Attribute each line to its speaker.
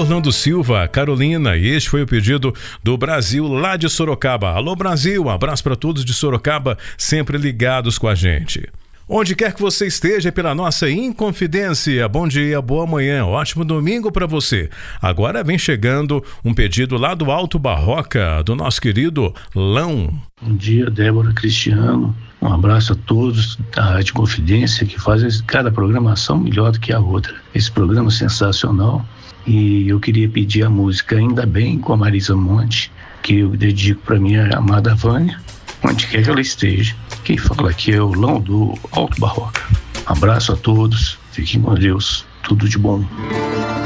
Speaker 1: Orlando Silva, Carolina, e este foi o pedido do Brasil lá de Sorocaba. Alô Brasil, um abraço para todos de Sorocaba, sempre ligados com a gente. Onde quer que você esteja pela nossa Inconfidência, bom dia, boa manhã, ótimo domingo para você. Agora vem chegando um pedido lá do Alto Barroca, do nosso querido Lão.
Speaker 2: Bom dia, Débora, Cristiano, um abraço a todos da Rádio Confidência, que fazem cada programação melhor do que a outra. Esse programa é sensacional, e eu queria pedir a música Ainda Bem, com a Marisa Monte, que eu dedico para minha amada Vânia, onde quer que ela esteja. Quem fala aqui é o Lão do Alto Barroca. Abraço a todos, fiquem com Deus, tudo de bom.